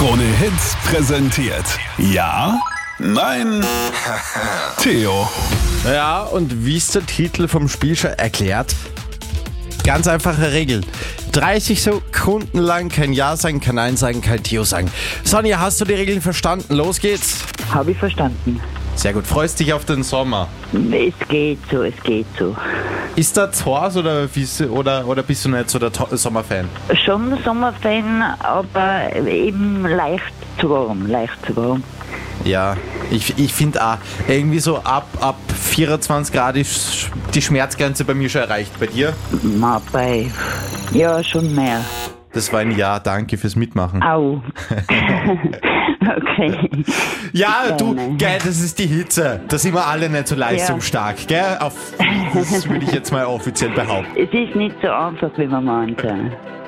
Krone Hits präsentiert. Ja? Nein? Theo. Ja, und wie ist der Titel vom Spiel schon erklärt? Ganz einfache Regel. 30 Sekunden lang kein Ja sagen, kein Nein sagen, kein Theo sagen. Sonja, hast du die Regeln verstanden? Los geht's. Habe ich verstanden. Sehr gut. Freust dich auf den Sommer? Es geht so. Ist da zu Hause oder bist du nicht so der Sommerfan? Schon Sommerfan, aber eben leicht zu warm. Ja, ich finde auch, irgendwie so ab 24 Grad ist die Schmerzgrenze bei mir schon erreicht. Bei dir? Ja, schon mehr. Das war ein Ja, danke fürs Mitmachen. Au. Okay. Ja, du, gell, das ist die Hitze. Da sind wir alle nicht so leistungsstark, gell? Das würde ich jetzt mal offiziell behaupten. Es ist nicht so einfach, wie man meint.